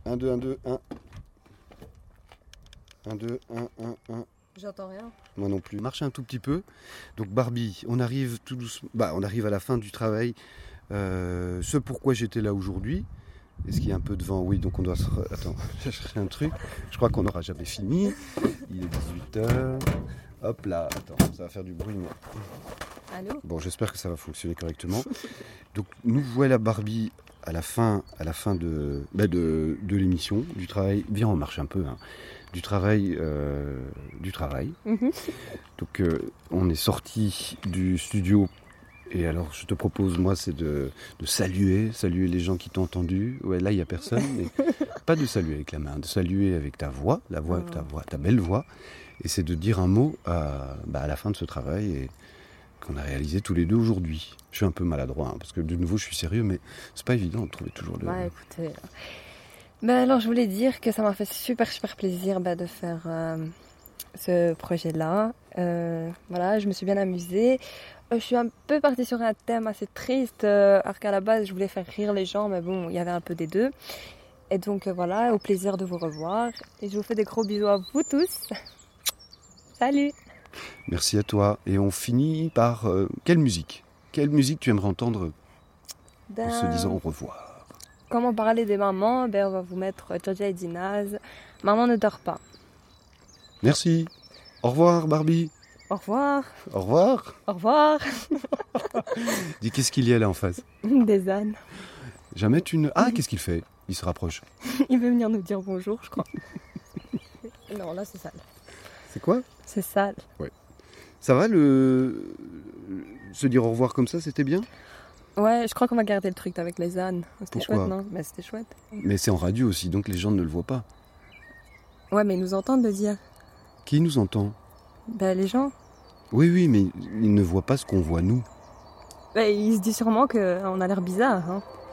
1, 2, 1, 2, 1. 1, 2, 1, 1, 1. J'entends rien. Moi non plus. Marchez un tout petit peu. Donc Barbie, on arrive tout doucement. On arrive à la fin du travail. Ce pourquoi j'étais là aujourd'hui. Est-ce qu'il y a un peu de vent? Oui, donc on doit se... Attends, j'ai cherché un truc. Je crois qu'on n'aura jamais fini. Il est 18h. Hop là, attends, ça va faire du bruit. Mais... Allô? Bon, j'espère que ça va fonctionner correctement. Donc nous voilà Barbie à la fin de l'émission, du travail. Viens, on marche un peu. Hein. Du travail. Donc on est sorti du studio. Et alors, je te propose, moi, c'est de saluer les gens qui t'ont entendu. Ouais, là, il n'y a personne, mais pas de saluer avec la main, de saluer avec ta voix, ta belle voix. Et c'est de dire un mot à la fin de ce travail et qu'on a réalisé tous les deux aujourd'hui. Je suis un peu maladroit, hein, parce que de nouveau, je suis sérieux, mais c'est pas évident de trouver toujours le... Écoutez... alors, je voulais dire que ça m'a fait super plaisir de faire ce projet-là. Voilà, je me suis bien amusée. Je suis un peu partie sur un thème assez triste, alors qu'à la base je voulais faire rire les gens, mais bon, il y avait un peu des deux. Et donc voilà, au plaisir de vous revoir. Et je vous fais des gros bisous à vous tous. Salut! Merci à toi. Et on finit par quelle musique? Quelle musique tu aimerais entendre en se disant au revoir? Comme on parlait des mamans, on va vous mettre Georgia et Dinaz. Maman ne dort pas. Merci. Au revoir Barbie. Au revoir. Au revoir. Au revoir. Dis, qu'est-ce qu'il y a là en face? Des ânes. Jamais tu ne... Ah, qu'est-ce qu'il fait? Il se rapproche. Il veut venir nous dire bonjour, je crois. Non, là c'est sale. C'est quoi? C'est sale. Ouais. Ça va se dire au revoir comme ça, c'était bien? Ouais, je crois qu'on va garder le truc avec les ânes. C'était Pourquoi? chouette, non? Mais c'était chouette. Mais c'est en radio aussi, donc les gens ne le voient pas. Ouais, mais ils nous entendent le dire. Qui nous entend? Les gens. Oui, mais ils ne voient pas ce qu'on voit nous. Ils se disent sûrement qu'on a l'air bizarre. Hein.